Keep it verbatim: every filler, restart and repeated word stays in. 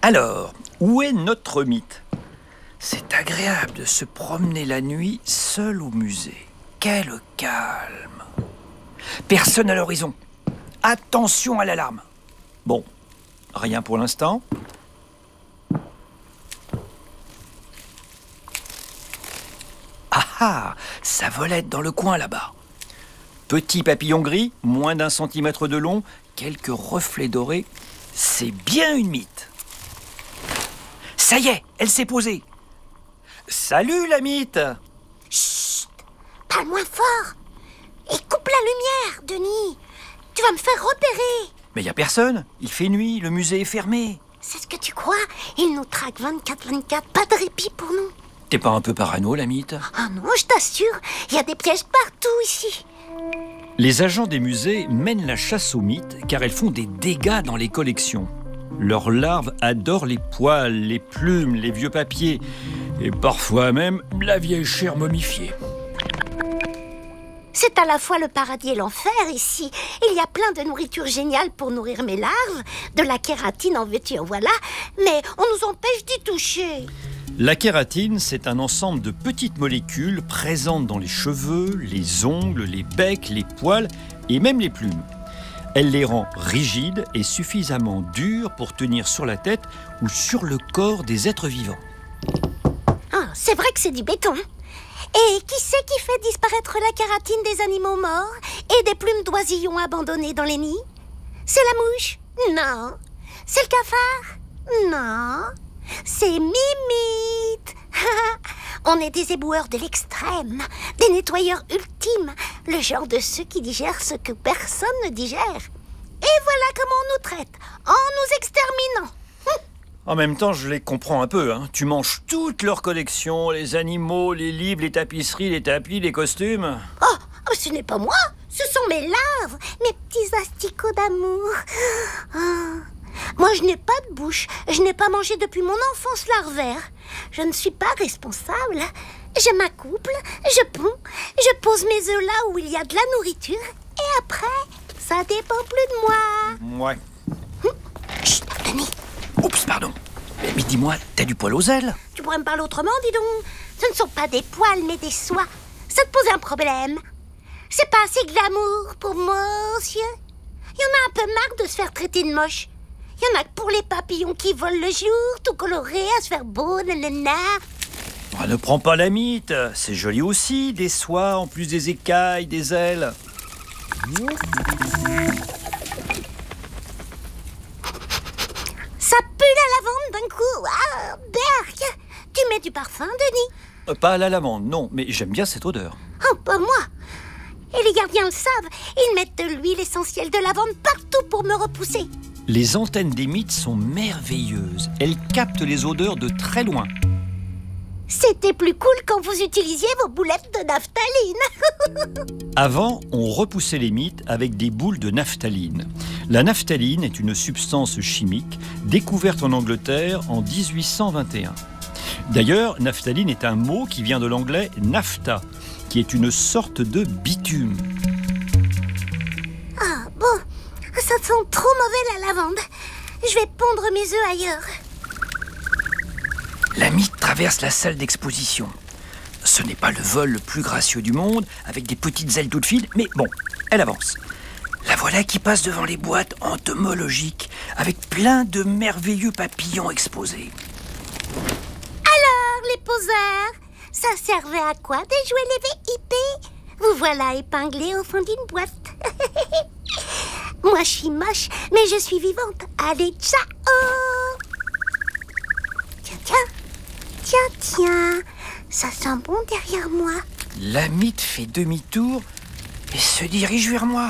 Alors, où est notre mythe? C'est agréable de se promener la nuit seul au musée. Quel calme! Personne à l'horizon. Attention à l'alarme. Bon, rien pour l'instant. Ah ah, sa volette dans le coin là-bas. Petit papillon gris, moins d'un centimètre de long, quelques reflets dorés. C'est bien une mythe. Ça y est, elle s'est posée. Salut la mythe! Chut! Parle moins fort! Et coupe la lumière, Denis! Tu vas me faire repérer! Mais y a personne, il fait nuit, le musée est fermé. C'est ce que tu crois? Il nous traque vingt-quatre vingt-quatre, pas de répit pour nous. T'es pas un peu parano, la mythe? Ah non, je t'assure, il y a des pièges partout ici. Les agents des musées mènent la chasse aux mythes car elles font des dégâts dans les collections. Leurs larves adorent les poils, les plumes, les vieux papiers et parfois même la vieille chair momifiée. C'est à la fois le paradis et l'enfer ici. Il y a plein de nourriture géniale pour nourrir mes larves, de la kératine en veux-tu en voilà, mais on nous empêche d'y toucher. La kératine, c'est un ensemble de petites molécules présentes dans les cheveux, les ongles, les becs, les poils et même les plumes. Elle les rend rigides et suffisamment dures pour tenir sur la tête ou sur le corps des êtres vivants. Ah, c'est vrai que c'est du béton. Et qui c'est qui fait disparaître la kératine des animaux morts et des plumes d'oisillons abandonnés dans les nids? C'est la mouche? Non. C'est le cafard? Non. C'est Mimite. On est des éboueurs de l'extrême, des nettoyeurs ultimes, le genre de ceux qui digèrent ce que personne ne digère. Et voilà comment on nous traite, en nous exterminant. En même temps, je les comprends un peu. Hein. Tu manges toute leur collection, les animaux, les livres, les tapisseries, les tapis, les costumes. Oh, oh, ce n'est pas moi, ce sont mes larves, mes petits asticots d'amour. Oh. Moi, je n'ai pas de bouche, je n'ai pas mangé depuis mon enfance larvaire. Je ne suis pas responsable. Je m'accouple, je ponds, je pose mes œufs là où il y a de la nourriture, et après, ça dépend plus de moi. Ouais. Hum. Chut, Denis. Oups, pardon. Mais, mais dis-moi, t'as du poil aux ailes? Tu pourrais me parler autrement, dis donc. Ce ne sont pas des poils, mais des soies. Ça te pose un problème. C'est pas assez glamour pour monsieur. Il y en a un peu marre de se faire traiter de moche. Il y en a que pour les papillons qui volent le jour, tout coloré, à se faire beau, nanana. Oh, ne prends pas la mythe, c'est joli aussi, des soies en plus des écailles, des ailes. Ça pue la lavande d'un coup. Ah, berk. Tu mets du parfum, Denis? Euh, pas à la lavande, non, mais j'aime bien cette odeur. Oh, pas moi. Et les gardiens le savent, ils mettent de l'huile essentielle de lavande partout pour me repousser. Les antennes des mythes sont merveilleuses. Elles captent les odeurs de très loin. C'était plus cool quand vous utilisiez vos boulettes de naphtaline. Avant, on repoussait les mythes avec des boules de naphtaline. La naphtaline est une substance chimique découverte en Angleterre en dix-huit cent vingt et un. D'ailleurs, naphtaline est un mot qui vient de l'anglais naphta, qui est une sorte de bitume. Ah bon, ça sent trop mauvais la lavande. Je vais pondre mes œufs ailleurs. La mythe traverse la salle d'exposition. Ce n'est pas le vol le plus gracieux du monde, avec des petites ailes toutes fines, mais bon, elle avance. La voilà qui passe devant les boîtes entomologiques, avec plein de merveilleux papillons exposés. Alors, les poseurs, ça servait à quoi de jouer les V I P? Vous voilà épinglés au fond d'une boîte. Moi, je suis moche, mais je suis vivante. Allez, ciao! Tiens, tiens, tiens, tiens, ça sent bon derrière moi. La mythe fait demi-tour et se dirige vers moi.